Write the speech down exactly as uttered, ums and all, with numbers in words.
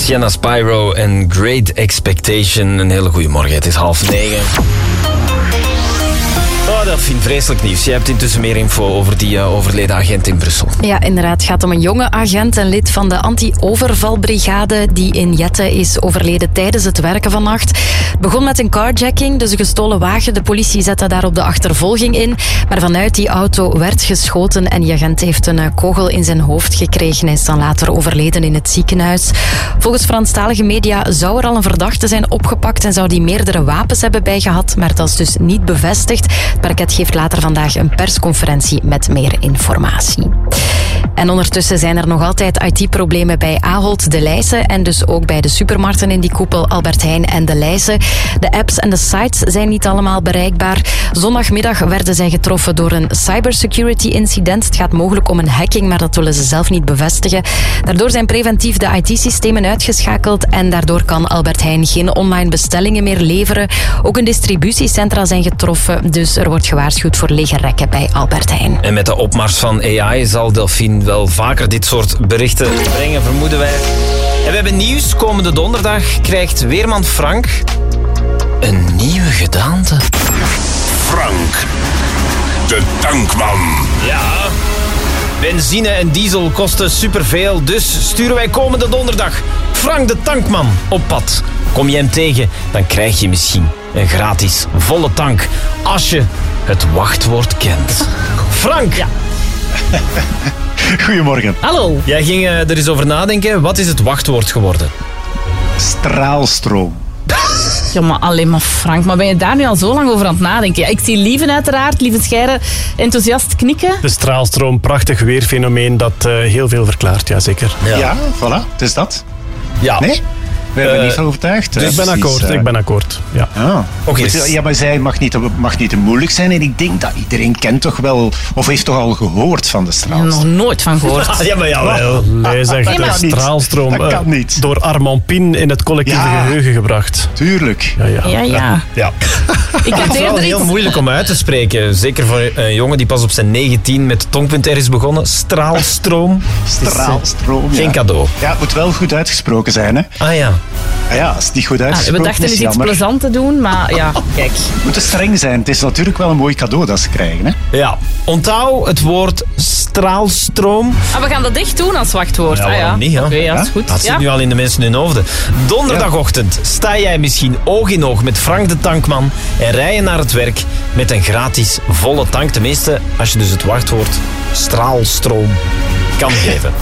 Sienna Spyro en Great Expectation. Een hele goede morgen, het is half negen. Oh, dat vind ik vreselijk nieuws. Je hebt intussen meer info over die uh, overleden agent in Brussel. Ja, inderdaad. Het gaat om een jonge agent, een lid van de anti-overvalbrigade die in Jette is overleden tijdens het werken vannacht. Het begon met een carjacking, dus een gestolen wagen. De politie zette daarop de achtervolging in. Maar vanuit die auto werd geschoten en die agent heeft een kogel in zijn hoofd gekregen. Hij is dan later overleden in het ziekenhuis. Volgens Franstalige media zou er al een verdachte zijn opgepakt en zou die meerdere wapens hebben bijgehad, maar dat is dus niet bevestigd. Het parket geeft later vandaag een persconferentie met meer informatie. En ondertussen zijn er nog altijd I T-problemen bij Ahold, De Leijse en dus ook bij de supermarkten in die koepel Albert Heijn en De Leijse. De apps en de sites zijn niet allemaal bereikbaar. Zondagmiddag werden zij getroffen door een cybersecurity incident. Het gaat mogelijk om een hacking, maar dat willen ze zelf niet bevestigen. Daardoor zijn preventief de I T-systemen uitgeschakeld en daardoor kan Albert Heijn geen online bestellingen meer leveren. Ook een distributiecentra zijn getroffen, dus er wordt gewaarschuwd voor lege rekken bij Albert Heijn. En met de opmars van A I zal Delphine wel vaker dit soort berichten brengen, vermoeden wij. En we hebben nieuws. Komende donderdag krijgt weerman Frank een nieuwe gedaante. Frank, de tankman. Ja, benzine en diesel kosten superveel, dus sturen wij komende donderdag Frank de tankman op pad. Kom je hem tegen, dan krijg je misschien een gratis volle tank als je het wachtwoord kent. Frank! Ja. Goedemorgen. Hallo. Jij ging uh, er eens over nadenken. Wat is het wachtwoord geworden? Straalstroom. Ja, maar alleen maar Frank. Maar ben je daar nu al zo lang over aan het nadenken? Ja, ik zie Lieven uiteraard, Lieven Scheire, enthousiast knikken. De straalstroom, prachtig weerfenomeen dat uh, heel veel verklaart, ja zeker. Ja, ja voilà, het is dat. Ja. Nee? We hebben Uh, niet van overtuigd. Dus ik ben precies, akkoord, uh, ik ben akkoord. Ja. Ah. Oké. Okay. Ja, maar zij mag niet, mag niet te moeilijk zijn. En ik denk dat iedereen kent toch wel, of heeft toch al gehoord van de Ik heb er straalstroom. nog nooit van gehoord. Ja, maar jawel. Hij zegt Nee, maar- de straalstroom Dat kan uh, niet. door Armand Pien in het collectieve Ja. geheugen gebracht. Tuurlijk. Ja, ja. Ja, ja. Ja. Ik Het heb is wel eerder heel iets... moeilijk om uit te spreken. Zeker voor een jongen die pas op zijn negentien met tongpunt R is begonnen. Straalstroom. Straalstroom, Geen ja. cadeau. Ja, het moet wel goed uitgesproken zijn, hè. Ah ja. Ah ja, als het niet goed Ah, uitgesproken we dachten is, eens iets jammer. plezant te doen, maar ja, kijk. Het moet te streng zijn. Het is natuurlijk wel een mooi cadeau dat ze krijgen, hè. Ja. Onthoud het woord straalstroom. Ah, we gaan dat echt doen als wachtwoord. Ja, ah, ja. waarom niet, hè? Oké, ja, is goed. Dat zit Ja. nu al in de mensen hun hoofden. Donderdagochtend sta jij misschien oog in oog met Frank de tankman en rij je naar het werk met een gratis volle tank. Tenminste, als je dus het wachtwoord straalstroom kan geven.